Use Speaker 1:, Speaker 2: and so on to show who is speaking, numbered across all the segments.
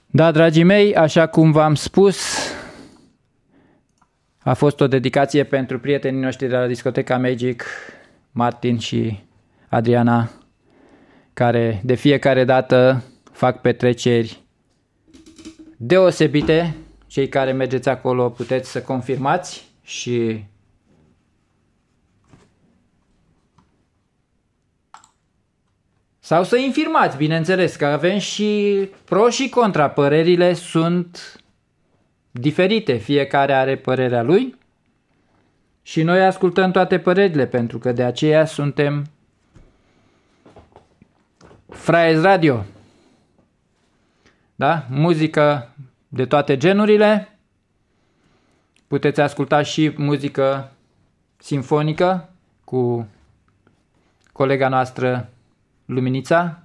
Speaker 1: Da, dragii mei, așa cum v-am spus, a fost o dedicație pentru prietenii noștri de la discoteca Magic, Martin și Adriana, care de fiecare dată fac petreceri deosebite. Cei care mergeți acolo puteți să confirmați și sau să infirmați, bineînțeles, că avem și pro și contra. Părerile sunt diferite, fiecare are părerea lui și noi ascultăm toate părerile, pentru că de aceea suntem Fraiez Radio. Da? Muzică de toate genurile. Puteți asculta și muzică simfonică cu colega noastră Luminița.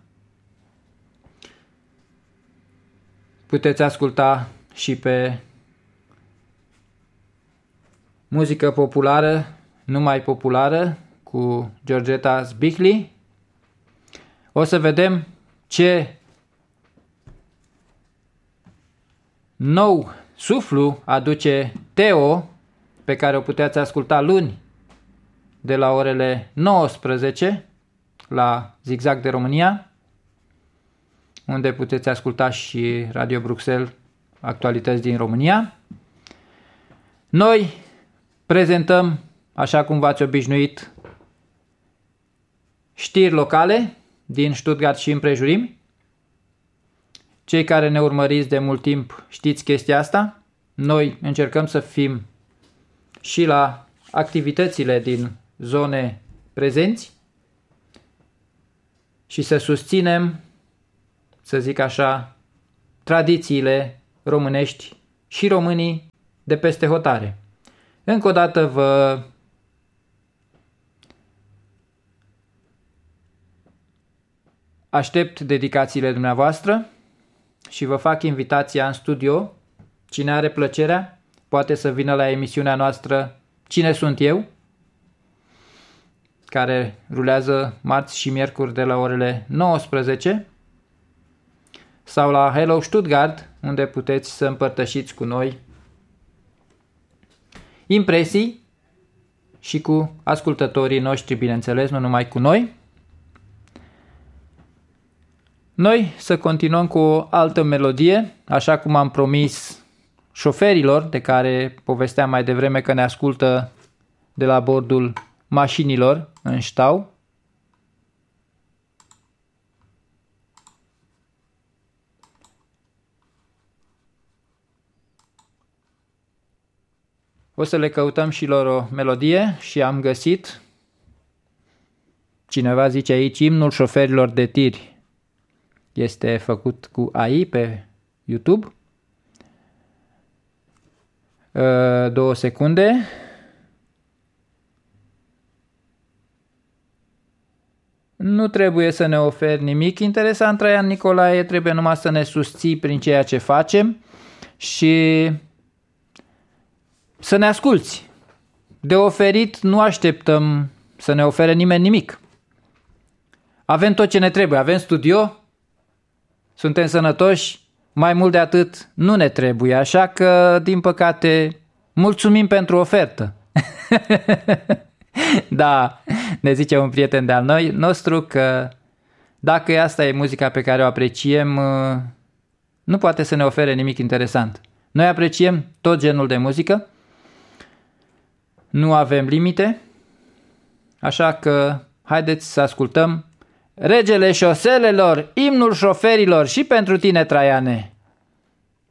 Speaker 1: Puteți asculta și pe muzică populară, numai populară, cu Georgeta Zbihli. O să vedem ce nou suflu aduce Teo, pe care o puteți asculta luni de la orele 19 la Zigzag de România, unde puteți asculta și Radio Bruxelles, actualități din România. Noi prezentăm, așa cum v-ați obișnuit, știri locale din Stuttgart și împrejurimi. Cei care ne urmăriți de mult timp știți chestia asta. Noi încercăm să fim și la activitățile din zone prezenți și să susținem, să zic așa, tradițiile românești și românii de peste hotare. Încă o dată vă aștept dedicațiile dumneavoastră și vă fac invitația în studio. Cine are plăcerea poate să vină la emisiunea noastră Cine sunt eu?, care rulează marți și miercuri de la orele 19, sau la Hello Stuttgart, unde puteți să împărtășiți cu noi impresii și cu ascultătorii noștri, bineînțeles, nu numai cu noi. Noi să continuăm cu o altă melodie, așa cum am promis șoferilor, de care povesteam mai devreme că ne ascultă de la bordul mașinilor în Stau. O să le căutăm și lor o melodie și am găsit. Cineva zice aici imnul șoferilor de tiri. Este făcut cu AI pe YouTube. 2 secunde. Nu trebuie să ne oferi nimic interesant, Traian Nicolae, trebuie numai să ne susții prin ceea ce facem și să ne asculți. De oferit nu așteptăm să ne ofere nimeni nimic. Avem tot ce ne trebuie, avem studio, suntem sănătoși, mai mult de atât nu ne trebuie, așa că, din păcate, mulțumim pentru ofertă. Da, ne zice un prieten de-al nostru că dacă asta e muzica pe care o apreciem, nu poate să ne ofere nimic interesant. Noi apreciem tot genul de muzică, nu avem limite, așa că haideți să ascultăm Regele șoselelor, imnul șoferilor și pentru tine, Traiane.